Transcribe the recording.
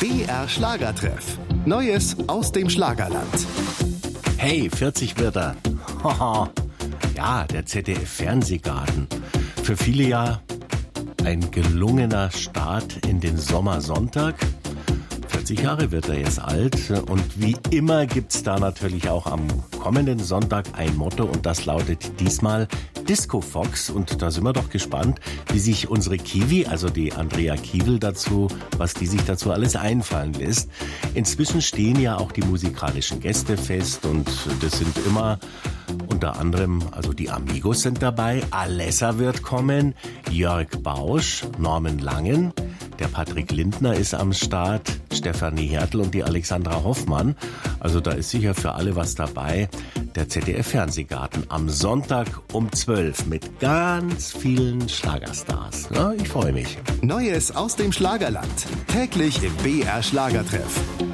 BR Schlagertreff. Neues aus dem Schlagerland. Hey, 40 wird er. Haha. Ja, der ZDF-Fernsehgarten. Für viele ja ein gelungener Start in den Sommersonntag. 40 Jahre wird er jetzt alt und wie immer gibt's da natürlich auch am kommenden Sonntag ein Motto und das lautet diesmal Disco Fox und da sind wir doch gespannt, wie sich unsere Kiwi, also die Andrea Kiewel was die sich dazu alles einfallen lässt. Inzwischen stehen ja auch die musikalischen Gäste fest und das sind immer unter anderem, also die Amigos sind dabei, Alessa wird kommen, Jörg Bausch, Norman Langen, der Patrick Lindner ist am Start, Stefanie Hertel und die Alexandra Hoffmann. Also da ist sicher für alle was dabei. Der ZDF-Fernsehgarten am Sonntag um 12 mit ganz vielen Schlagerstars. Ja, ich freue mich. Neues aus dem Schlagerland. Täglich im BR Schlagertreff.